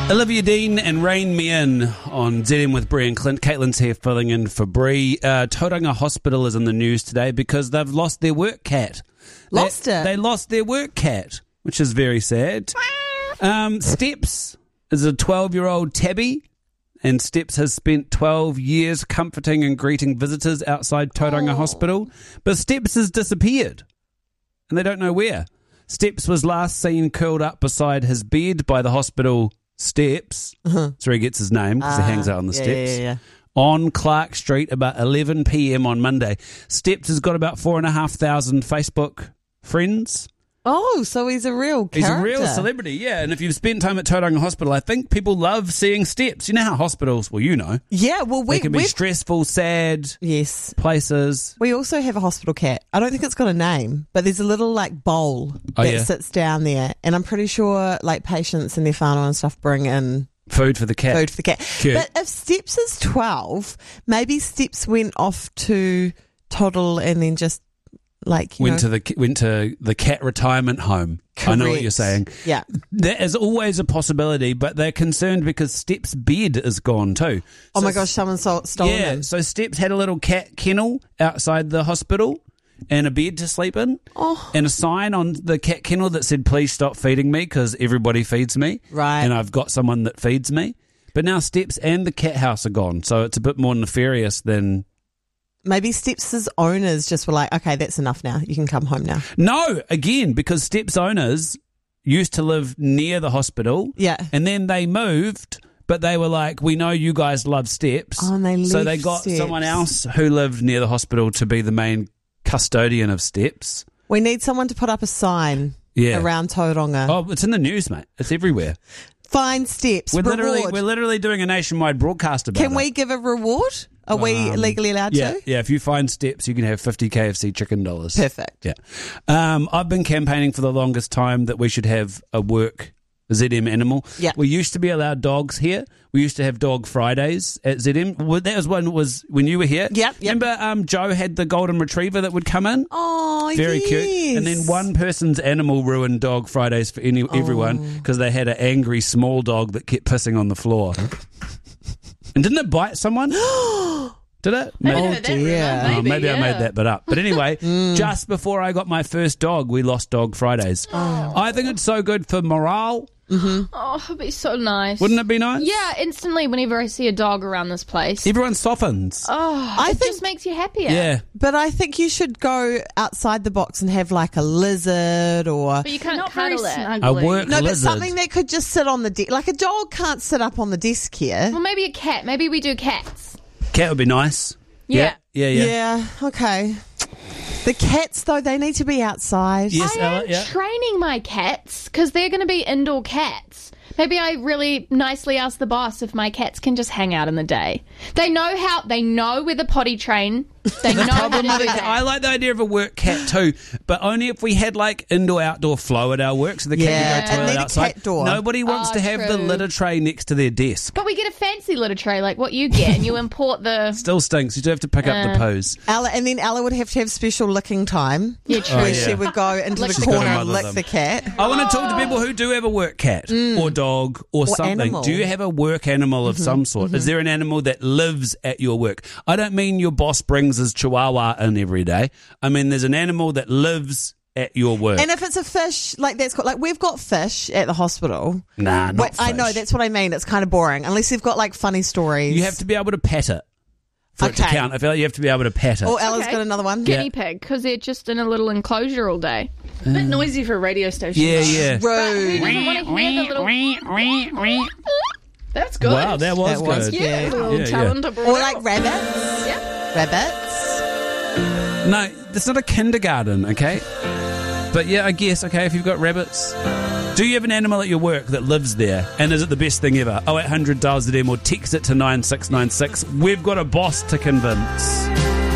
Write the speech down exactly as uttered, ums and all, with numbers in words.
Olivia Dean and Rain Me In on Z M with Bree and Clint. Caitlin's here filling in for Bree. Uh, Tauranga Hospital is in the news today because they've lost their work cat. Lost they, it? They lost their work cat, which is very sad. um, Steps is a twelve-year-old tabby, and Steps has spent twelve years comforting and greeting visitors outside Tauranga Oh. Hospital. But Steps has disappeared, and they don't know where. Steps was last seen curled up beside his bed by the hospital steps. Uh-huh. That's where he gets his name, because he Ah, hangs out on the yeah, steps. yeah, yeah. On Clark Street about eleven p.m. on Monday. Steps has got about four and a half thousand Facebook friends. Oh, so he's a real character. He's a real celebrity, yeah. And if you've spent time at Tauranga Hospital, I think people love seeing Steps. You know how hospitals, well, you know, Yeah, well, we they can be we've- stressful, sad Yes. places. We also have a hospital cat. I don't think it's got a name, but there's a little like bowl Oh, that yeah. sits down there, and I'm pretty sure like patients and their whānau and stuff bring in Food for the cat. food for the cat. Cute. But if Steps is twelve, maybe Steps went off to toddle and then just like you Went know, to the went to the cat retirement home. I know what correct. you're saying. Yeah. There is always a possibility, but they're concerned because Steps' bed is gone too. Oh So my gosh, someone stole, stolen Yeah, him. so Steps had a little cat kennel outside the hospital and a bed to sleep in, Oh. and a sign on the cat kennel that said, "Please stop feeding me because everybody feeds me." Right. And I've got someone that feeds me. But now Steps and the cat house are gone, so it's a bit more nefarious than... Maybe Steps' owners just were like, okay, that's enough now. You can come home now. No, again, because Steps owners used to live near the hospital. Yeah. And then they moved, but they were like, we know you guys love Steps. Oh, and they So left they got Steps. someone else who lived near the hospital to be the main custodian of Steps. We need someone to put up a sign Yeah. around Tauranga. Oh, it's in the news, mate. It's everywhere. Find Steps. We're literally reward. we're literally doing a nationwide broadcast about Can it. we give a reward? Are we Um, legally allowed Yeah, to? yeah. If you find Steps, you can have fifty K F C chicken dollars. Perfect. Yeah. Um, I've been campaigning for the longest time that we should have a work Z M animal. Yeah. We used to be allowed dogs here. We used to have Dog Fridays at Z M. Well, that was one was when you were here. Yep, yep. Remember um, Joe had the golden retriever that would come in? Oh, Very yes. cute. And then one person's animal ruined Dog Fridays for any, everyone Oh. because they had an angry small dog that kept pissing on the floor. And didn't it bite someone? Did it? I Maybe, don't know that dear. rumor. Oh, Maybe, maybe I yeah. made that bit up. But anyway, Mm. just before I got my first dog, we lost Dog Fridays. Oh. I think it's so good for morale. Oh, it'd be so nice. Wouldn't it be nice? Yeah, instantly whenever I see a dog around this place. Everyone softens. Oh, I it think- just makes you happier. Yeah. But I think you should go outside the box and have like a lizard or... But you can't Not very cuddle it. snuggly. A work No, but lizard. something that could just sit on the desk. Like a dog can't sit up on the desk here. Well, maybe a cat. Maybe we do cats. Cat would be nice. Yeah. Yeah, yeah. Yeah, okay. The cats, though, they need to be outside. Yes, I Ella, am yeah. training my cats because they're going to be indoor cats. Maybe I really nicely ask the boss if my cats can just hang out in the day. They know how. They know where the potty train. They know how to do that. I like the idea of a work cat too, but only if we had like indoor-outdoor flow at our work, so the cat Yeah, can go and toilet then a outside. cat door. Nobody wants Oh, to have the true. litter tray next to their desk. But we get a fancy litter tray like what you get, and you import the. Still stinks. You do have to pick up the Uh, poos. Ella, and then Ella would have to have special licking time. Yeah, true. Oh, Where yeah. she would go into Lick the the corner cat. and lick Them. the cat. I want to talk to people who do have a work cat or dog or, something. animal. Do you have a work animal of some sort? Is there an animal that lives at your work? I don't mean your boss brings his chihuahua in every day. I mean there's an animal that lives at your work. And if it's a fish, like that's got, like we've got fish at the hospital. nah, not Wait, I know, fish. that's what I mean. It's kind of boring. Unless you've got like funny stories. You have to be able to pet it for it to Okay. count. I feel like you have to be able to pet it. Or Ella's Okay. got another one. Guinea pig because they're just in a little enclosure all day. A bit noisy for a radio station. yeah, though. yeah. Who Rude. doesn't want to hear the little? That's good. Wow, that was That was good. good. Yeah, a little Yeah, talent to bring Or out. like rabbits. Yeah. Rabbits. No, it's not a kindergarten, okay? But yeah, I guess, okay, if you've got rabbits. Do you have an animal at your work that lives there? And is it the best thing ever? oh eight hundred dials the dem or text it to nine six nine six. We've got a boss to convince.